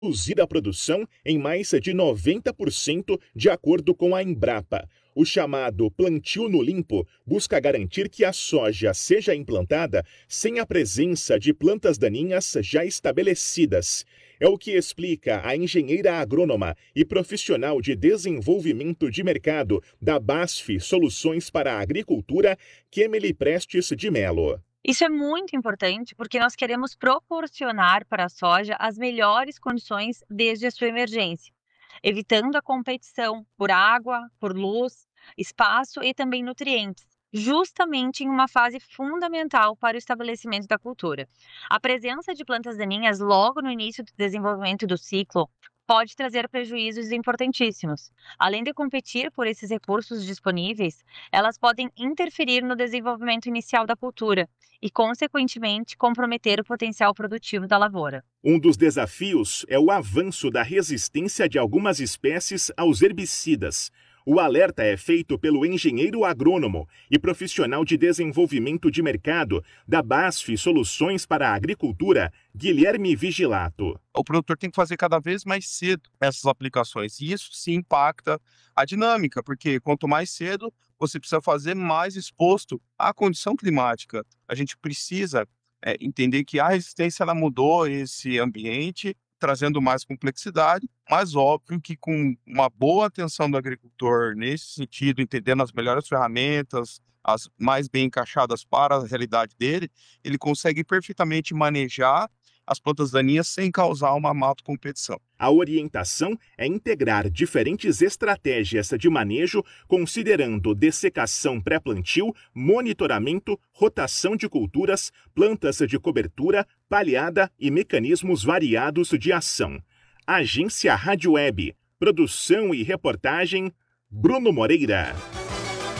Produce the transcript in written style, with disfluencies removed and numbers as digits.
reduzir a produção em mais de 90%, de acordo com a Embrapa. O chamado plantio no limpo busca garantir que a soja seja implantada sem a presença de plantas daninhas já estabelecidas. É o que explica a engenheira agrônoma e profissional de desenvolvimento de mercado da BASF Soluções para a Agricultura, Kemely Prestes de Mello. Isso é muito importante porque nós queremos proporcionar para a soja as melhores condições desde a sua emergência, evitando a competição por água, por luz, espaço e também nutrientes, justamente em uma fase fundamental para o estabelecimento da cultura. A presença de plantas daninhas logo no início do desenvolvimento do ciclo pode trazer prejuízos importantíssimos. Além de competir por esses recursos disponíveis, elas podem interferir no desenvolvimento inicial da cultura e, consequentemente, comprometer o potencial produtivo da lavoura. Um dos desafios é o avanço da resistência de algumas espécies aos herbicidas. O alerta é feito pelo engenheiro agrônomo e profissional de desenvolvimento de mercado da BASF Soluções para a Agricultura, Guilherme Vigilato. O produtor tem que fazer cada vez mais cedo essas aplicações, e isso sim impacta a dinâmica, porque quanto mais cedo você precisa fazer, mais exposto à condição climática. A gente precisa entender que a resistência ela mudou esse ambiente, trazendo mais complexidade, mas óbvio que com uma boa atenção do agricultor nesse sentido, entendendo as melhores ferramentas, as mais bem encaixadas para a realidade dele, ele consegue perfeitamente manejar as plantas daninhas sem causar uma competição. A orientação é integrar diferentes estratégias de manejo, considerando dessecação pré-plantio, monitoramento, rotação de culturas, plantas de cobertura, palhada e mecanismos variados de ação. Agência Rádio Web. Produção e reportagem, Bruno Moreira.